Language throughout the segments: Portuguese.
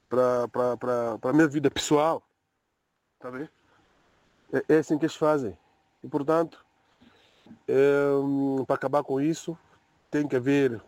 para a minha vida pessoal. Tá bem? É assim que eles fazem. E, portanto, para acabar com isso, tem que haver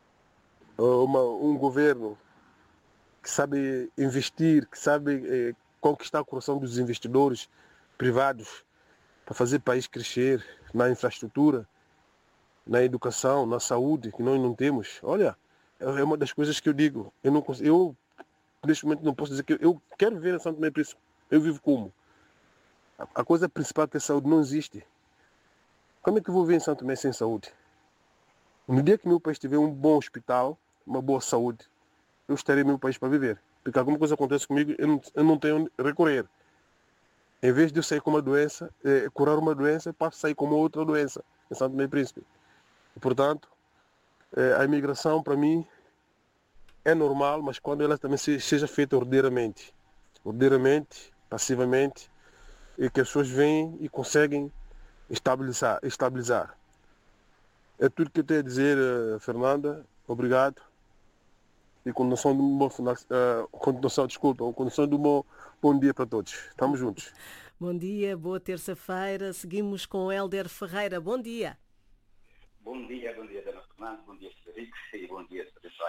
um governo que sabe investir, que sabe conquistar o coração dos investidores privados para fazer o país crescer na infraestrutura, na educação, na saúde, que nós não temos. Olha, é uma das coisas que eu digo. Eu, não, eu neste momento, não posso dizer que eu quero viver em Santo Tomé e Príncipe. Eu vivo como? A coisa principal é que a saúde não existe. Como é que eu vou viver em Santo Tomé sem saúde? No dia que meu país tiver um bom hospital, uma boa saúde, eu estarei no meu país para viver. Porque alguma coisa acontece comigo, eu não tenho onde recorrer. Em vez de eu sair com uma doença, curar uma doença, eu passo a sair com uma outra doença em Santo Tomé e Príncipe. E, portanto, a imigração para mim é normal, mas quando ela também seja feita ordeiramente. Ordeiramente, passivamente, e que as pessoas vêm e conseguem estabilizar. É tudo que eu tenho a dizer, Fernanda. Obrigado. E continuação de um bom final, continuação de um bom dia para todos. Estamos juntos. Bom dia, boa terça-feira. Seguimos com o Hélder Ferreira. Bom dia. Bom dia, Dona Fernanda, bom dia, Frederico, e bom dia, pessoal.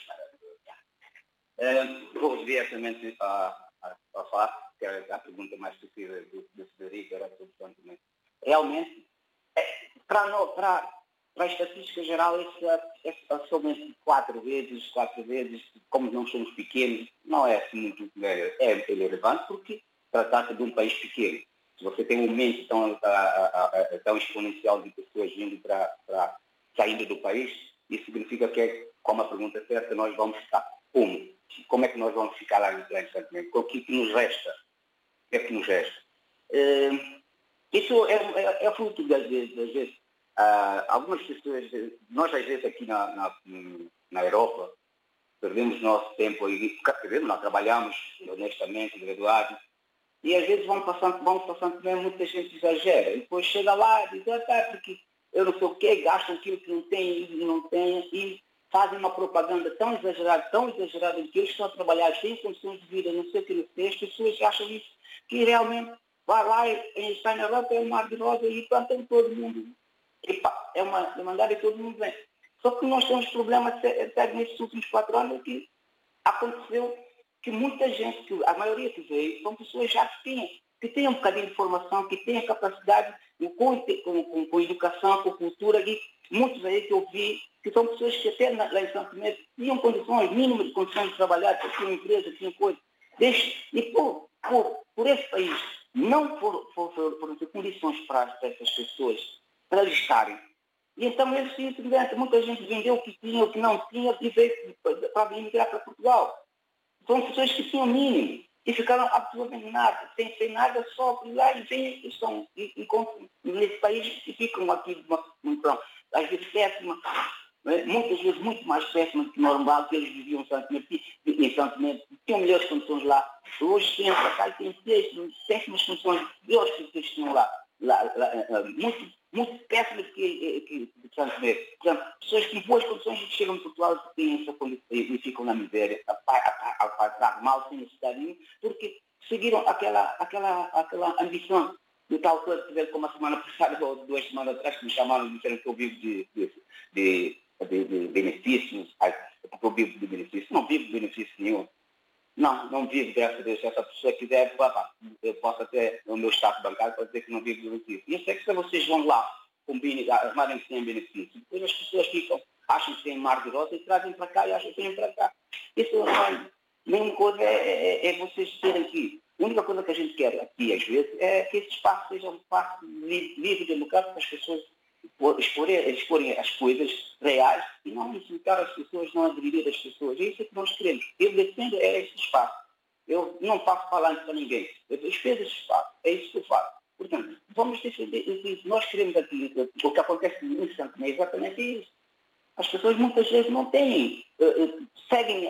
Vou diretamente a falar, que é a pergunta mais precisa do Frederico, era absolutamente. Realmente, para a estatística geral, esse aumento de 4 vezes, como não somos pequenos, não é assim muito relevante, porque trata-se de um país pequeno. Se você tem um aumento tão exponencial de pessoas vindo saindo do país, isso significa que, como a pergunta certa, nós vamos ficar como? Como é que nós vamos ficar lá em Santo Tomé? O que nos resta? O que é que nos resta? Isso é fruto das vezes. Algumas pessoas, nós às vezes aqui na Europa, perdemos nosso tempo, nós trabalhamos honestamente, graduados, e às vezes vamos passando mesmo, muita gente exagera. E depois chega lá e diz, porque eu não sei o quê, gastam aquilo que não tem, e fazem uma propaganda tão exagerada, de que eles estão a trabalhar sem condições de vida, não sei o que não sei. As pessoas acham isso, que realmente vai lá e está na Europa, é um mar de rosa e plantam todo mundo. É mandar e todo mundo vem. Só que nós temos problemas até nesses últimos 4 anos que aconteceu que muita gente, a maioria que veio, são pessoas já que têm um bocadinho de formação, que têm a capacidade com educação, com cultura, e muitos aí que eu vi, que são pessoas que até lá em Santo Tomé tinham condições, mínimas de condições de trabalhar, tinham empresa, tinham coisa. E por esse país não foram condições para essas pessoas, para eles estarem. E então eles simplesmente, muita gente vendeu o que tinha, o que não tinha, e veio para emigrar para Portugal. São pessoas que tinham mínimo e ficaram absolutamente nada, sem nada, só por lá e vêm nesse país e ficam aqui, às vezes péssima, muitas vezes muito mais péssima do que normal, que eles viviam em Santo Tomé, tinham melhores condições lá. Hoje têm para cá e têm péssimas condições, piores que eles tinham lá muito péssimas que Santo Tomé. Portanto, pessoas com boas condições que chegam de Portugal e ficam na miséria, a passar mal sem necessidade nenhuma, porque seguiram aquela ambição do tal coisa que tiveram como a semana passada ou 2 semanas atrás, que me chamaram e disseram que eu vivo de benefícios, porque eu vivo de benefícios. Não vivo de benefício nenhum. Não vivo, graças a Deus. Se essa pessoa quiser, eu posso até, no meu status bancário, para dizer que não vivo de benefício. E eu sei que se vocês vão lá, armarem que têm benefício, depois as pessoas acham que têm mar de rosa e trazem para cá e acham que têm para cá. Isso não é. Nenhuma coisa é vocês terem aqui. A única coisa que a gente quer aqui, às vezes, é que esse espaço seja um espaço livre, democrático, para as pessoas exporem as coisas reais e não insultar as pessoas, não agredir as pessoas. É isso que nós queremos. Eu defendo esse espaço. Eu não faço falando para ninguém. Eu defendo esse espaço. É isso que eu faço. Portanto, vamos defender isso. Nós queremos aqui. O que acontece em Santo Tomé é exatamente isso. As pessoas muitas vezes não têm, seguem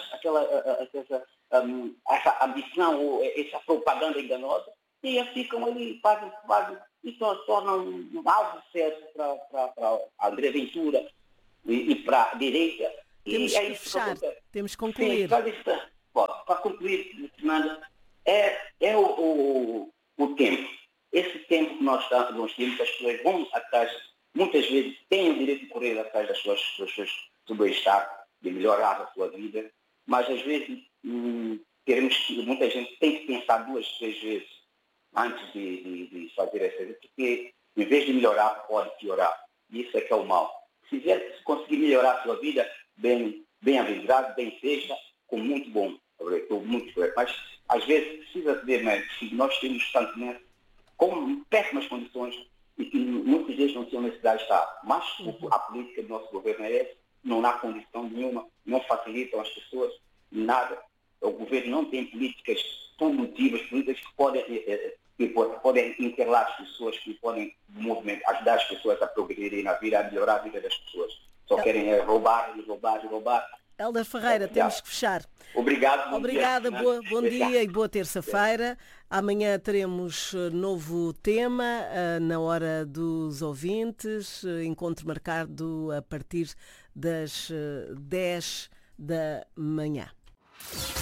essa ambição ou essa propaganda enganosa e ficam ali, fazem e tornam um alvo certo para a André Ventura e para a direita. Temos que fechar, temos que concluir. Para concluir, Fernanda, é o tempo. Esse tempo que nós temos, as pessoas vão atrás, muitas vezes têm o direito de correr atrás das suas do bem-estar, de melhorar a sua vida, mas às vezes muita gente tem que pensar 2, 3 vezes antes de fazer essa coisa, porque em vez de melhorar, pode piorar. Isso é que é o mal. Se conseguir melhorar a sua vida, bem-aventurado, bem seja, com muito bom. Mas às vezes precisa ver, né, que nós temos tanto, né, com péssimas condições e que muitos deles não tinham necessidade de estar. Mas a política do nosso governo é essa, não há condição nenhuma, não facilitam as pessoas, nada. O governo não tem políticas produtivas, políticas que podem interlar as pessoas, que podem ajudar as pessoas a progredirem na vida, a melhorar a vida das pessoas. Só querem roubar. Hélder Ferreira, temos que fechar. Obrigado. Obrigada, bom dia e boa terça-feira. Amanhã teremos novo tema na hora dos ouvintes. Encontro marcado a partir das 10 da manhã.